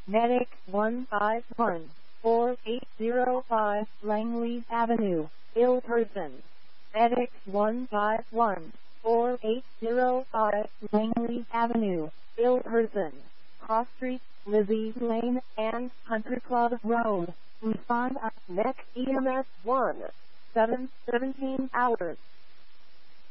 Medic 151-4805 Langley Avenue, Ilperson. Medic 151-4805 Langley Avenue, Ilperson. Cross Street, Lizzie Lane, and Hunter Club Road. Respond at next EMS 1. 17 hours.